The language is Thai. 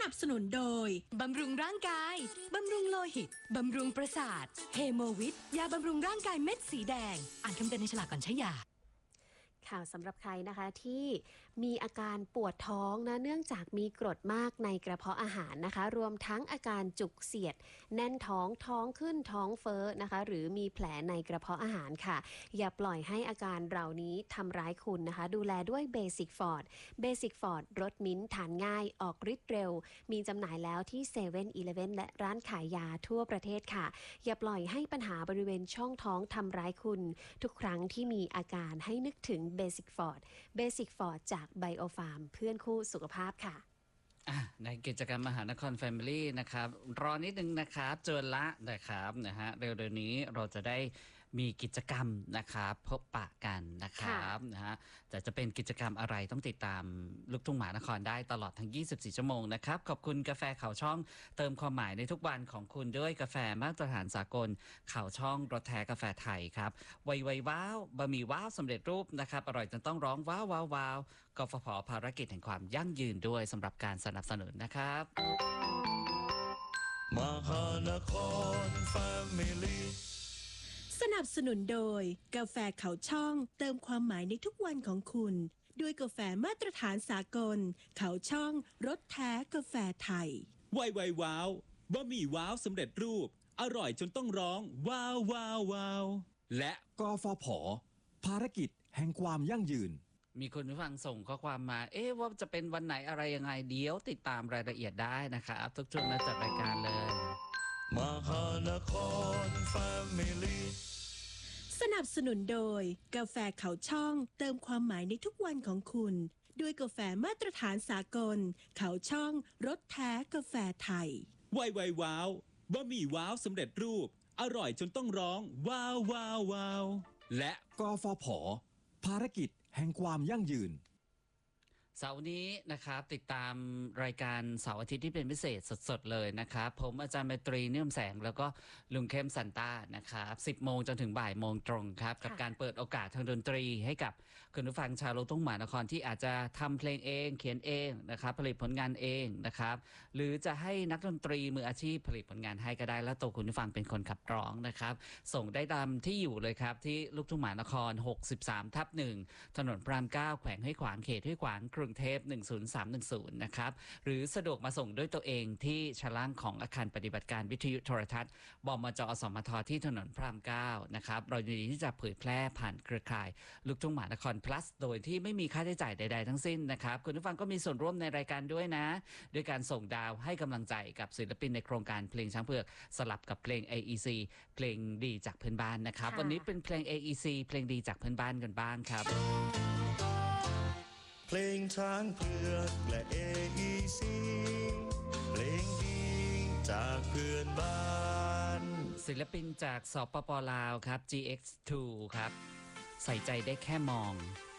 นับสนุนโดยบำรุงร่างกายบำรุงโลหิตบำรุงประสาทเฮโมวิทยาบำรุงร่างกายเม็ดสีแดงอ่านคำเตือนในฉลากก่อนใช้ยาข่าวสำหรับใครนะคะที่มีอาการปวดท้องนะเนื่องจากมีกรดมากในกระเพาะอาหารนะคะรวมทั้งอาการจุกเสียดแน่นท้องท้องขึ้นท้องเฟ้อนะคะหรือมีแผลในกระเพาะอาหารค่ะอย่าปล่อยให้อาการเหล่านี้ทำร้ายคุณนะคะดูแลด้วยเบสิกฟอร์ดรสมิ้นท์ทานง่ายออกฤทธิ์เร็วมีจำหน่ายแล้วที่เซเว่นอีเลฟเว่นและร้านขายยาทั่วประเทศค่ะอย่าปล่อยให้ปัญหาบริเวณช่องท้องทำร้ายคุณทุกครั้งที่มีอาการให้นึกถึงเบสิกฟอร์ดจากไบโอฟาร์มเพื่อนคู่สุขภาพค่ะในกิจกรรมมหานครแฟมิลี่นะครับรอนิดนึงนะครับเจอละนะครับนะฮะเร็วๆนี้เราจะได้มีกิจกรรมนะครับพบปะกันนะครับนะฮะแต่จะเป็นกิจกรรมอะไรต้องติดตามลูกทุ่งมหานครได้ตลอดทั้ง24ชั่วโมงนะครับขอบคุณกาแฟข่าวช่องเติมความหมายในทุกวันของคุณด้วยกาแฟมาตรฐานสากลข่าวช่องรสแท้กาแฟไทยครับไวว้าวบะหมี่ว้าวสำเร็จรูปนะครับอร่อยจนต้องร้องว้าวว้าวว้าวกฟผ.ภารกิจแห่งความยั่งยืนด้วยสำหรับการสนับสนุนนะครับมหานครแฟมิลี่สนับสนุนโดยกาแฟเขาช่องเติมความหมายในทุกวันของคุณด้วยกาแฟมาตรฐานสากลเขาช่องรสแท้กาแฟไทยไวว้าวบะหมี่ว้าวสำเร็จรูปอร่อยจนต้องร้องว้าวว้าวว้าวและกฟผ.ภารกิจแห่งความยั่งยืนมีคุณผู้ฟังส่งข้อความมาว่าจะเป็นวันไหนอะไรยังไงเดี๋ยวติดตามรายละเอียดได้นะครับทุกช่วงนัดจัดรายการเลยมหานครแฟมิลี่สนับสนุนโดยกาแฟเขาช่องเติมความหมายในทุกวันของคุณด้วยกาแฟมาตรฐานสากลเขาช่องรสแท้กาแฟไทยไวว้าวบะหมี่ว้าวสำเร็จรูปอร่อยจนต้องร้องว้าวว้าวว้าวและกฟผ.ภารกิจแห่งความยั่งยืนเสาร์นี้นะครับติดตามรายการเสาร์อาทิตย์ที่เป็นพิเศษสดๆเลยนะครับผมอาจารย์ไมตรีเนื่อมแสงแล้วก็ลุงเข้มซันต้านะครับ10 โมงจนถึงบ่ายโมงตรงครับกับการเปิดโอกาสทางดนตรีให้กับคุณผู้ฟังชาวลูกทุ่งมหานครที่อาจจะทำเพลงเองเขียนเองนะครับผลิตผลงานเองนะครับหรือจะให้นักดนตรีมืออาชีพผลิตผลงานให้ก็ได้แล้วตัวคุณผู้ฟังเป็นคนขับร้องนะครับส่งได้ตามที่อยู่เลยครับที่ลูกทุ่งมหานคร 63/1 ถนนพระราม 9แขวงห้วยขวางเขตห้วยขวางกรุงเทพ10310นะครับหรือสะดวกมาส่งด้วยตัวเองที่ชั้นล่างของอาคารปฏิบัติการวิทยุโทรทัศน์บมจ.อสมทที่ถนนพระราม 9นะครับเรายินดีที่จะเผยแพร่ผ่านเครือข่ายลูกทุ่งมหานคร plus โดยที่ไม่มีค่าใช้จ่ายใดๆทั้งสิ้นนะครับคุณผู้ฟังก็มีส่วนร่วมในรายการด้วยนะด้วยการส่งดาวให้กำลังใจกับศิลปินในโครงการเพลงช้างเผือกสลับกับเพลง AEC เพลงดีจากเพื่อนบ้านนะครับวันนี้เป็นเพลง AEC เพลงดีจากเพื่อนบ้านกันบ้างครับเพลงช้างเผือกและ AEC เพลงดีจากเพื่อนบ้านศิลปินจากสปป.ลาวครับ GX2 ครับใส่ใจได้แค่มอง